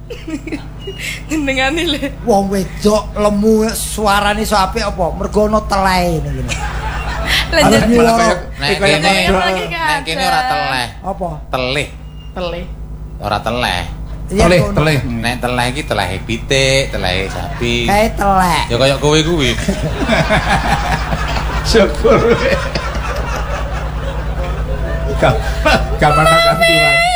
Jenengane lho. Wong wedok lemu suarane iso apik apa? Mergo ana telehe ngene. Lanjut. Nek kene ora teleh. Apa? Telih. Telih. Ora teleh. Telih. Nek teleh iki telehe pitik, telehe sapi. Kae telek. Ya kaya kowe kuwi. Syukur. Kapan akan tiba?